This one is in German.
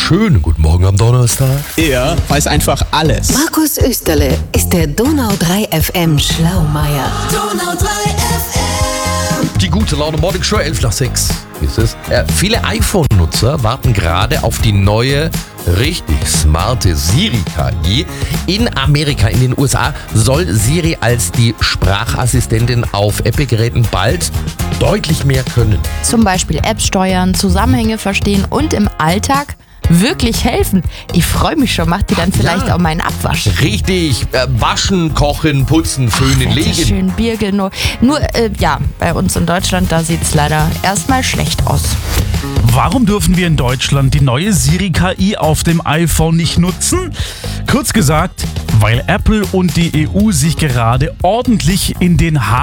Schönen guten Morgen am Donnerstag. Er weiß einfach alles. Markus Österle ist der Donau 3 FM Schlaumeier. Donau 3 FM. Die gute Laune Morning Show, 5:11 ist es. Viele iPhone-Nutzer warten gerade auf die neue, richtig smarte Siri-KI. In Amerika, in den USA, soll Siri als die Sprachassistentin auf Apple-Geräten bald deutlich mehr können. Zum Beispiel Apps steuern, Zusammenhänge verstehen und im Alltag wirklich helfen. Ich freue mich schon, macht die dann vielleicht auch meinen Abwasch. Richtig, waschen, kochen, putzen, föhnen, legen. Schön Birgel. Nur bei uns in Deutschland, da sieht es leider erstmal schlecht aus. Warum dürfen wir in Deutschland die neue Siri-KI auf dem iPhone nicht nutzen? Kurz gesagt, weil Apple und die EU sich gerade ordentlich in den